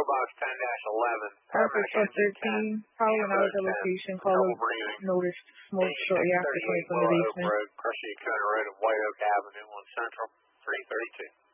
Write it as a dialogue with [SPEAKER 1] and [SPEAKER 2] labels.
[SPEAKER 1] Box 10-11.
[SPEAKER 2] Officer Sub 13, following out of the location, call noticed smoke shortly after coming from the basement.
[SPEAKER 1] Road, Crescent County Road and White Oak Avenue on Central, 332.